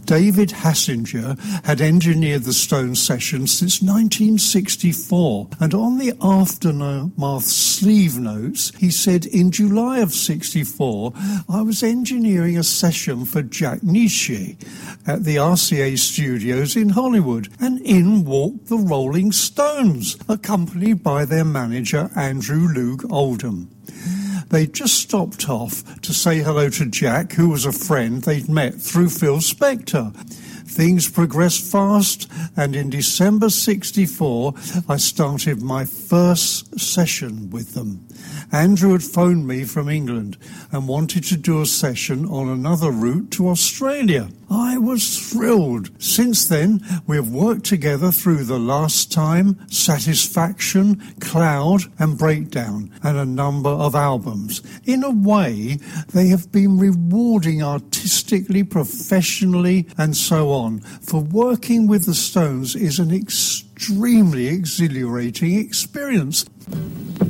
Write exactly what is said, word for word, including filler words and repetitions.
David Hassinger had engineered the Stones session since nineteen sixty-four, and on the Aftermath sleeve notes he said, in July of sixty-four I was engineering a session for Jack Nitzsche at the R C A studios in Hollywood, and in walked the Rolling Stones, accompanied by their manager Andrew Loog Oldham. They just stopped off to say hello to Jack, who was a friend they'd met through Phil Spector. Things progressed fast, and in December sixty-four, I started my first session with them. Andrew had phoned me from England and wanted to do a session on another route to Australia. I was thrilled. Since then, we have worked together through The Last Time, Satisfaction, Cloud and Breakdown, and a number of albums. In a way, they have been rewarding artistically, professionally, and so on, for working with the Stones is an extremely exhilarating experience.